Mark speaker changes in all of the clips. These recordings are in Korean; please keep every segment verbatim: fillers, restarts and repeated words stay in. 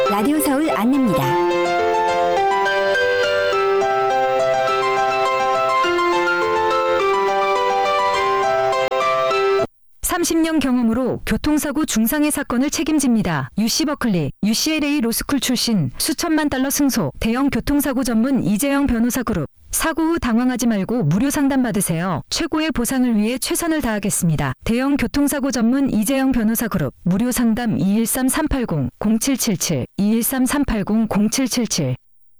Speaker 1: 라디오 서울 안내입니다.
Speaker 2: 삼십 년 경험으로 교통사고 중상해 사건을 책임집니다. 유씨 버클리, 유씨엘에이 로스쿨 출신, 수천만 달러 승소, 대형 교통사고 전문 이재영 변호사 그룹. 사고 후 당황하지 말고 무료 상담 받으세요. 최고의 보상을 위해 최선을 다하겠습니다. 대형 교통사고 전문 이재영 변호사 그룹. 무료 상담 이일삼 삼팔공 공칠칠칠, 이일삼 삼팔공 공칠칠칠.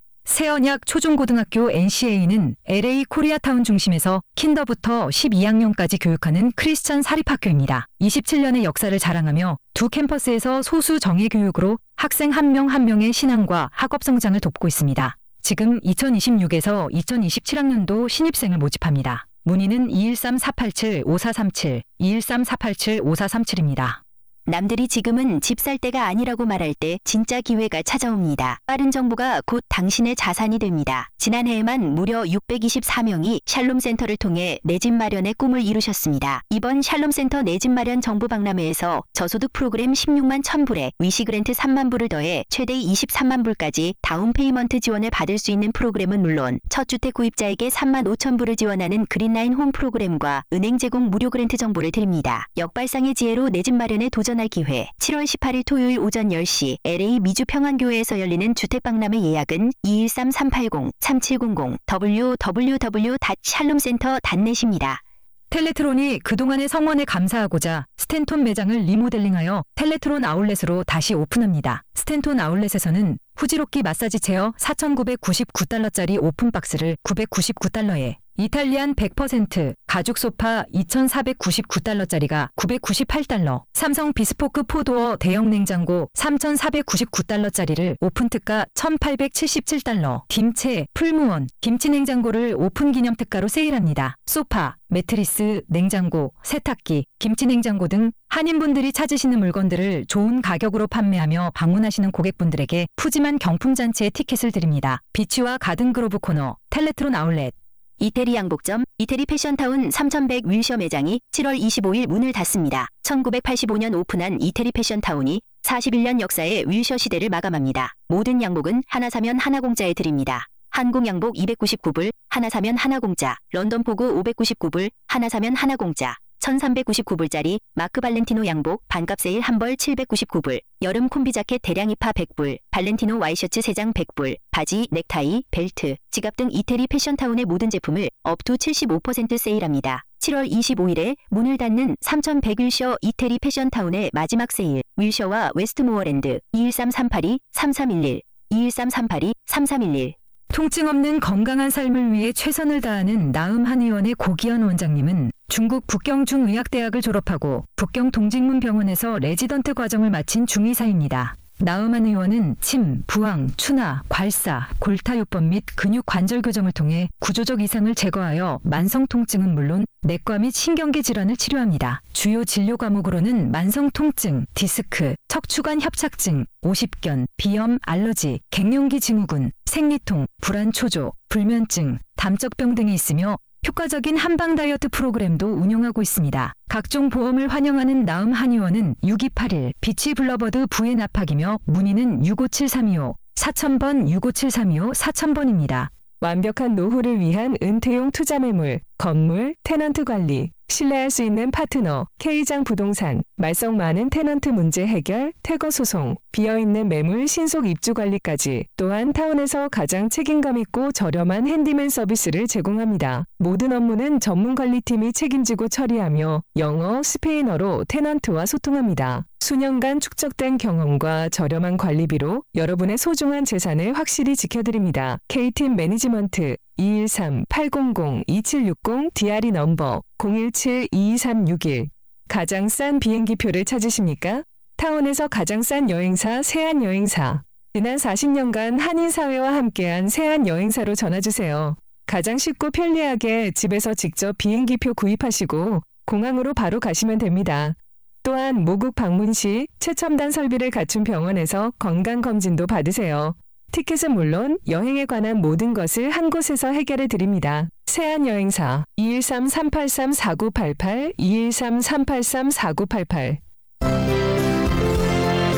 Speaker 2: 세언약 초중고등학교 엔씨에이는 엘에이 코리아타운 중심에서 킨더부터 십이 학년까지 교육하는 크리스천 사립학교입니다. 이십칠 년의 역사를 자랑하며 두 캠퍼스에서 소수 정예 교육으로 학생 한 명 한 명의 신앙과 학업 성장을 돕고 있습니다. 지금 이천이십육에서 이천이십칠 학년도 신입생을 모집합니다. 문의는 이일삼 사팔칠 오사삼칠, 이일삼 사팔칠 오사삼칠입니다.
Speaker 1: 남들이 지금은 집 살 때가 아니라고 말할 때 진짜 기회가 찾아옵니다. 빠른 정보가 곧 당신의 자산이 됩니다. 지난해에만 무려 육백이십사 명이 샬롬센터를 통해 내 집 마련의 꿈을 이루셨습니다. 이번 샬롬센터 내 집 마련 정부 박람회에서 저소득 프로그램 십육만 천 불에 위시 그랜트 삼만 불을 더해 최대 이십삼만 불까지 다운 페이먼트 지원을 받을 수 있는 프로그램은 물론 첫 주택 구입자에게 삼만 오천 불을 지원하는 그린라인 홈 프로그램과 은행 제공 무료 그랜트 정보를 드립니다. 역발상의 지혜로 내 집 마련에 도전할 기회. 칠월 십팔일 토요일 오전 열 시 엘에이 미주평안교회에서 열리는 주택박람회 예약은 이일삼 삼팔공 삼칠공공 더블유 더블유 더블유 닷 샬롬센터 닷 넷입니다.
Speaker 2: 텔레트론이 그동안의 성원에 감사하고자 스탠톤 매장을 리모델링하여 텔레트론 아울렛으로 다시 오픈합니다. 스탠톤 아울렛에서는 후지로끼 마사지 체어 사천구백구십구 달러짜리 오픈박스를 구백구십구 달러에, 이탈리안 백 퍼센트 가죽 소파 이천사백구십구 달러짜리가 구백구십팔 달러, 삼성 비스포크 포도어 대형 냉장고 삼천사백구십구 달러짜리를 오픈특가 천팔백칠십칠 달러, 김채, 풀무원, 김치냉장고를 오픈 기념 특가로 세일합니다. 소파, 매트리스, 냉장고, 세탁기, 김치냉장고 등 한인분들이 찾으시는 물건들을 좋은 가격으로 판매하며 방문하시는 고객분들에게 푸짐한 경품잔치의 티켓을 드립니다. 비치와 가든그로브 코너, 텔레트론 아울렛.
Speaker 1: 이태리 양복점, 이태리 패션타운 삼천백 윌셔 매장이 칠월 이십오일 문을 닫습니다. 천구백팔십오 년 오픈한 이태리 패션타운이 사십일 년 역사의 윌셔 시대를 마감합니다. 모든 양복은 하나 사면 하나 공짜에 드립니다. 한국 양복 이백구십구 불, 하나 사면 하나 공짜, 런던 포구 오백구십구 불, 하나 사면 하나 공짜, 천삼백구십구 불짜리 마크 발렌티노 양복 반값 세일 한 벌 칠백구십구 불, 여름 콤비 자켓 대량 입하 백 불, 발렌티노 와이셔츠 세 장 백 불, 바지, 넥타이, 벨트, 지갑 등 이태리 패션타운의 모든 제품을 업투 칠십오 퍼센트 세일합니다. 칠월 이십오일에 문을 닫는 삼천백 윌셔 이태리 패션타운의 마지막 세일, 윌셔와 웨스트모어랜드 이일삼 삼팔이 삼삼일일, 이일삼 삼팔이 삼삼일일.
Speaker 2: 통증 없는 건강한 삶을 위해 최선을 다하는 나음 한의원의 고기현 원장님은 중국 북경중의학대학을 졸업하고 북경 동직문병원에서 레지던트 과정을 마친 중의사입니다. 나음 한의원은 침, 부항, 추나, 괄사, 골타요법 및 근육 관절 교정을 통해 구조적 이상을 제거하여 만성 통증은 물론 내과 및 신경계 질환을 치료합니다. 주요 진료 과목으로는 만성 통증, 디스크, 척추관 협착증, 오십견, 비염, 알러지, 갱년기 증후군, 생리통, 불안 초조, 불면증, 담적병 등이 있으며 효과적인 한방 다이어트 프로그램도 운영하고 있습니다. 각종 보험을 환영하는 나음 한의원은 육이팔일 비치 블러버드 부의 납학이며 문의는 육오칠삼이오 사천 번 육오칠삼이오 사천 번입니다.
Speaker 3: 완벽한 노후를 위한 은퇴용 투자 매물, 건물, 테넌트 관리, 신뢰할 수 있는 파트너, K장 부동산, 말썽 많은 테넌트 문제 해결, 퇴거 소송, 비어있는 매물 신속 입주 관리까지 또한 타운에서 가장 책임감 있고 저렴한 핸디맨 서비스를 제공합니다. 모든 업무는 전문 관리팀이 책임지고 처리하며 영어, 스페인어로 테넌트와 소통합니다. 수년간 축적된 경험과 저렴한 관리비로 여러분의 소중한 재산을 확실히 지켜드립니다. K팀 매니지먼트 이일삼 팔공공 이칠육공 디알이 넘버 공일칠 이이삼육일. 가장 싼 비행기표를 찾으십니까? 타운에서 가장 싼 여행사 세안여행사. 지난 사십 년간 한인사회와 함께한 세안여행사로 전화주세요. 가장 쉽고 편리하게 집에서 직접 비행기표 구입하시고 공항으로 바로 가시면 됩니다. 또한 모국 방문 시 최첨단 설비를 갖춘 병원에서 건강검진도 받으세요. 티켓은 물론 여행에 관한 모든 것을 한 곳에서 해결해 드립니다. 세안여행사 이일삼 삼팔삼 사구팔팔 이일삼 삼팔삼 사구팔팔.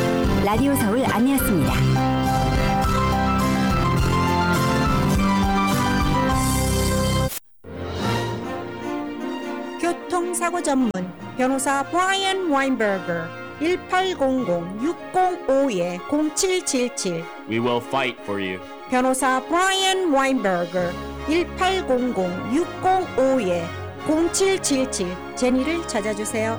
Speaker 1: 라디오 서울 안내였습니다.
Speaker 4: 교통사고 전문 변호사 브라이언 와인버거 일팔공공 육공오이 공칠칠칠
Speaker 5: We will fight for you.
Speaker 4: 변호사 브라이언 와인버거 일팔공공 육공오이 공칠칠칠 제니를 찾아주세요.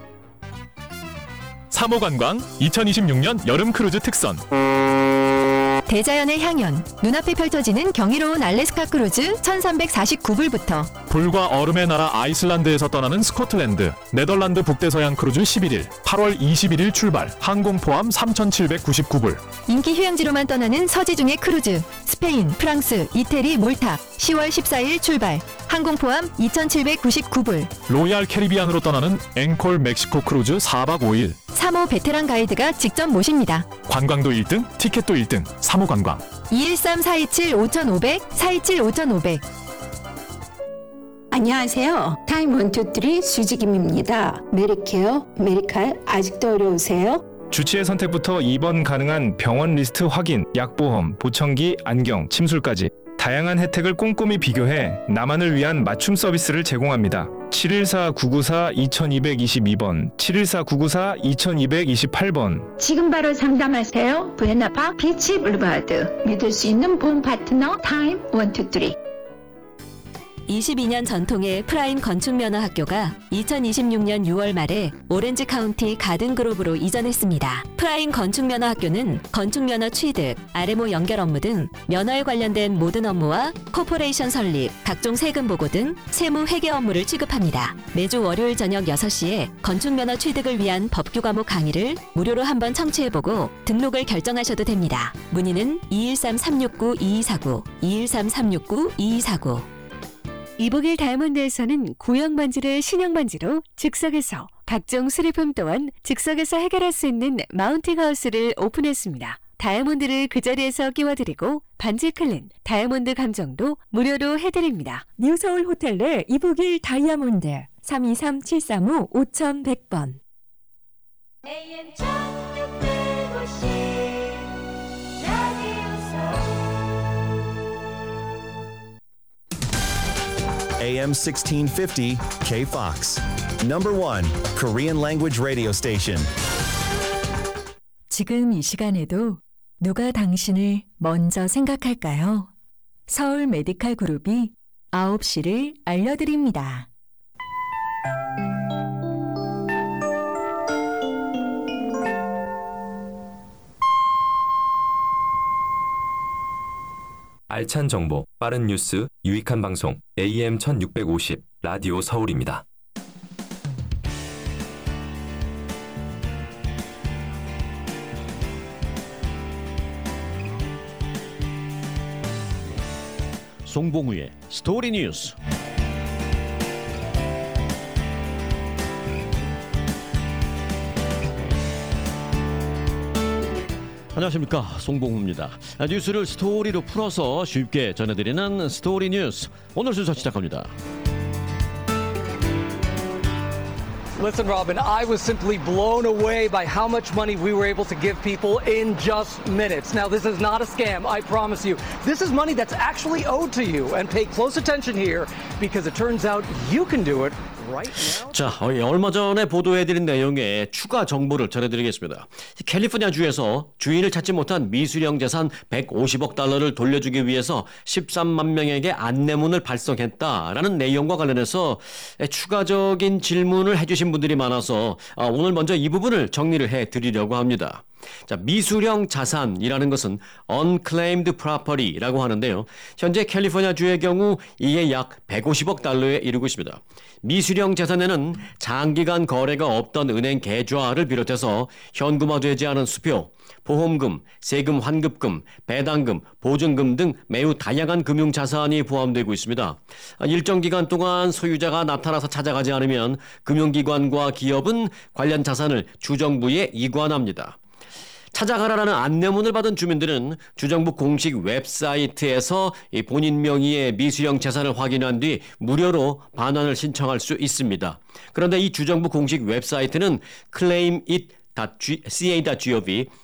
Speaker 6: 사모관광 이천이십육 년 여름 크루즈 특선.
Speaker 2: 대자연의 향연, 눈앞에 펼쳐지는 경이로운 알래스카 크루즈 천삼백사십구 불부터
Speaker 6: 불과 얼음의 나라 아이슬란드에서 떠나는 스코틀랜드, 네덜란드 북대서양 크루즈 십일 일, 팔월 이십일일 출발, 항공 포함 삼천칠백구십구 불.
Speaker 2: 인기 휴양지로만 떠나는 서지중의 크루즈, 스페인, 프랑스, 이태리, 몰타, 시월 십사일 출발, 항공 포함 이천칠백구십구 불.
Speaker 6: 로얄 캐리비안으로 떠나는 앵콜 멕시코 크루즈 사박 오일.
Speaker 2: 사모 베테랑 가이드가 직접 모십니다.
Speaker 6: 관광도 일 등, 티켓도 일 등, 사모관광.
Speaker 2: 이일삼 사이칠 오천오백, 사이칠 오천오백.
Speaker 7: 안녕하세요. 타임 원투쓰리 수지김입니다. 메리케어, 메리칼 아직도 어려우세요?
Speaker 8: 주치의 선택부터 입원 가능한 병원 리스트 확인, 약보험, 보청기, 안경, 침술까지 다양한 혜택을 꼼꼼히 비교해 나만을 위한 맞춤 서비스를 제공합니다. 칠일사 구구사 이천이백이십이 번, 칠일사 구구사 이천이백이십팔 번.
Speaker 7: 지금 바로 상담하세요. 부에나파 비치 블루바드. 믿을 수 있는 보험 파트너 타임 원투쓰리.
Speaker 9: 이십이 년 전통의 프라임 건축면허학교가 이천이십육 년 유월 말에 오렌지 카운티 가든그로브로 이전했습니다. 프라임 건축면허학교는 건축면허 취득, 알엠오 연결 업무 등 면허에 관련된 모든 업무와 코퍼레이션 설립, 각종 세금 보고 등 세무 회계 업무를 취급합니다. 매주 월요일 저녁 여섯 시에 건축면허 취득을 위한 법규 과목 강의를 무료로 한번 청취해보고 등록을 결정하셔도 됩니다. 문의는 이일삼 삼육구 이이사구, 이일삼 삼육구 이이사구.
Speaker 10: 이복일 다이아몬드에서는 구형 반지를 신형 반지로 즉석에서, 각종 수리품 또한 즉석에서 해결할 수 있는 마운팅 하우스를 오픈했습니다. 다이아몬드를 그 자리에서 끼워드리고 반지 클린, 다이아몬드 감정도 무료로 해드립니다. 뉴서울 호텔 내 이복일 다이아몬드 삼이삼 칠삼오 오천백 번.
Speaker 11: 에이엠 sixteen fifty K-Fox. Number one Korean language radio station.
Speaker 2: 지금 이 시간에도 누가 당신을 먼저 생각할까요? 서울 메디칼 그룹이 아홉 시를 알려드립니다.
Speaker 12: 알찬 정보, 빠른 뉴스, 유익한 방송 에이엠 천육백오십 라디오 서울입니다.
Speaker 13: 송봉우의 스토리 뉴스. 안녕하십니까, 송봉우입니다. 뉴스를 스토리로 풀어서 쉽게 전해드리는 스토리 뉴스, 오늘 순서 시작합니다.
Speaker 14: Listen, Robin, I was simply blown away by how much money we were able to give people in just minutes. Now, this is not a scam, I promise you. This is money that's actually owed to you. And pay close attention here, because it turns out you can do it.
Speaker 13: 자, 얼마 전에 보도해드린 내용의 추가 정보를 전해드리겠습니다. 캘리포니아주에서 주인을 찾지 못한 미수령 재산 백오십억 달러를 돌려주기 위해서 십삼만 명에게 안내문을 발송했다라는 내용과 관련해서 추가적인 질문을 해주신 분들이 많아서 오늘 먼저 이 부분을 정리를 해드리려고 합니다. 자, 미수령 자산이라는 것은 unclaimed property라고 하는데요. 현재 캘리포니아주의 경우 이게 약 백오십억 달러에 이르고 있습니다. 미수령 재산에는 장기간 거래가 없던 은행 계좌를 비롯해서 현금화되지 않은 수표, 보험금, 세금 환급금, 배당금, 보증금 등 매우 다양한 금융자산이 포함되고 있습니다. 일정 기간 동안 소유자가 나타나서 찾아가지 않으면 금융기관과 기업은 관련 자산을 주정부에 이관합니다. 찾아가라라는 안내문을 받은 주민들은 주정부 공식 웹사이트에서 본인 명의의 미수령 재산을 확인한 뒤 무료로 반환을 신청할 수 있습니다. 그런데 이 주정부 공식 웹사이트는 claimit.ca.gov,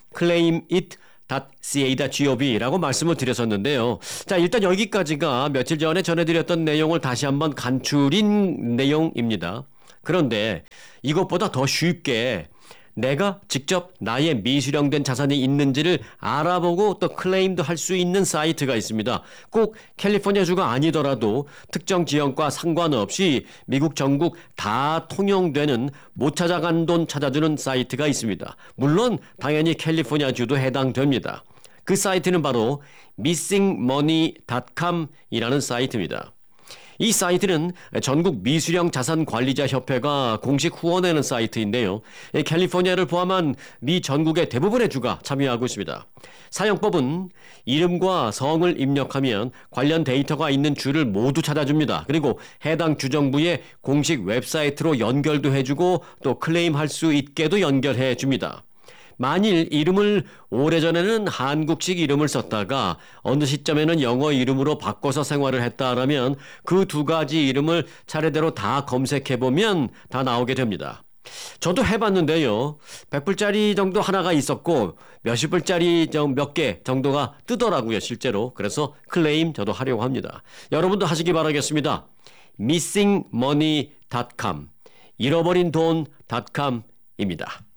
Speaker 13: 클레임 잇 .ca.gov라고 말씀을 드렸었는데요. 자, 일단 여기까지가 며칠 전에 전해드렸던 내용을 다시 한번 간추린 내용입니다. 그런데 이것보다 더 쉽게 내가 직접 나의 미수령된 자산이 있는지를 알아보고 또 클레임도 할 수 있는 사이트가 있습니다. 꼭 캘리포니아주가 아니더라도 특정 지역과 상관없이 미국 전국 다 통용되는 못 찾아간 돈 찾아주는 사이트가 있습니다. 물론 당연히 캘리포니아주도 해당됩니다. 그 사이트는 바로 미싱 머니 닷 컴이라는 사이트입니다. 이 사이트는 전국 미수령 자산관리자 협회가 공식 후원하는 사이트인데요. 캘리포니아를 포함한 미 전국의 대부분의 주가 참여하고 있습니다. 사용법은 이름과 성을 입력하면 관련 데이터가 있는 주를 모두 찾아줍니다. 그리고 해당 주정부의 공식 웹사이트로 연결도 해주고 또 클레임할 수 있게도 연결해 줍니다. 만일 이름을 오래전에는 한국식 이름을 썼다가 어느 시점에는 영어 이름으로 바꿔서 생활을 했다라면 그 두 가지 이름을 차례대로 다 검색해보면 다 나오게 됩니다. 저도 해봤는데요. 백 불짜리 정도 하나가 있었고 몇십 불짜리 몇 개 정도가 뜨더라고요, 실제로. 그래서 클레임 저도 하려고 합니다. 여러분도 하시기 바라겠습니다. 미싱 머니 닷 컴 잃어버린 돈 닷컴입니다.